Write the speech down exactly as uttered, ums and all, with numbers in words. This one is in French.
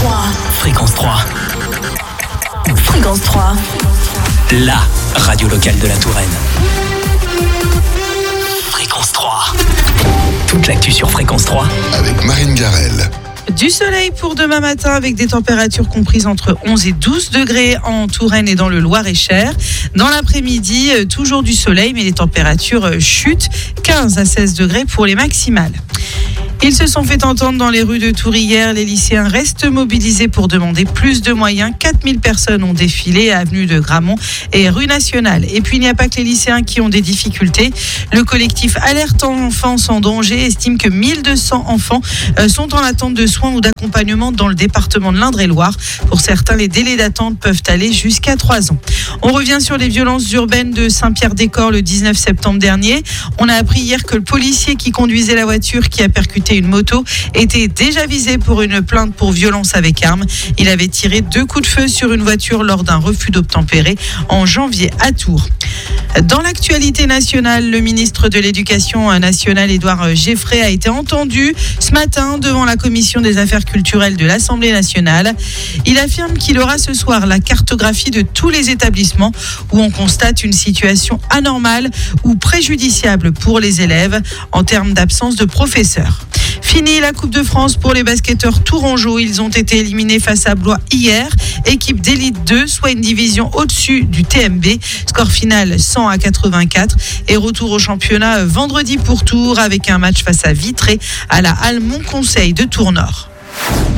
trois. Fréquence trois. Fréquence trois. La radio locale de la Touraine. Fréquence trois. Toute l'actu sur Fréquence trois. Avec Marine Garel. Du soleil pour demain matin avec des températures comprises entre onze et douze degrés en Touraine et dans le Loir-et-Cher. Dans l'après-midi, toujours du soleil, mais les températures chutent, quinze à seize degrés pour les maximales. Ils se sont fait entendre dans les rues de Tours hier. Les lycéens restent mobilisés pour demander plus de moyens. quatre mille personnes ont défilé à avenue de Gramont et rue Nationale. Et puis, il n'y a pas que les lycéens qui ont des difficultés. Le collectif Alerte Enfance en danger estime que mille deux cents enfants sont en attente de soins ou d'accompagnement dans le département de l'Indre-et-Loire. Pour certains, les délais d'attente peuvent aller jusqu'à trois ans. On revient sur les violences urbaines de Saint-Pierre-des-Corps le dix-neuf septembre dernier. On a appris hier que le policier qui conduisait la voiture qui a percuté une moto était déjà visé pour une plainte pour violence avec arme. Il avait tiré deux coups de feu sur une voiture lors d'un refus d'obtempérer en janvier à Tours. Dans l'actualité nationale, le ministre de l'Éducation nationale, Édouard Geffray, a été entendu ce matin devant la commission des affaires culturelles de l'Assemblée nationale. Il affirme qu'il aura ce soir la cartographie de tous les établissements où on constate une situation anormale ou préjudiciable pour les élèves en termes d'absence de professeurs. Fini la Coupe de France pour les basketteurs tourangeaux. Ils ont été éliminés face à Blois hier. Équipe d'élite deux, soit une division au-dessus du T M B. Score final cent à quatre-vingt-quatre. Et retour au championnat vendredi pour Tours avec un match face à Vitré à la Halle Montconseil de Tours-Nord.